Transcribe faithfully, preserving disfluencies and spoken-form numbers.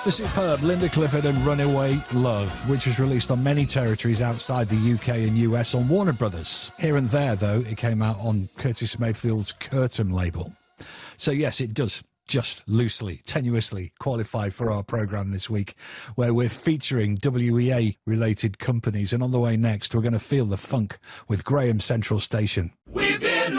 The superb Linda Clifford and Runaway Love, which was released on many territories outside the U K and U S on Warner Brothers. Here and there, though, it came out on Curtis Mayfield's Curtain label. So yes, it does just loosely, tenuously qualify for our programme this week, where we're featuring W E A-related companies. And on the way next, we're going to feel the funk with Graham Central Station. We've been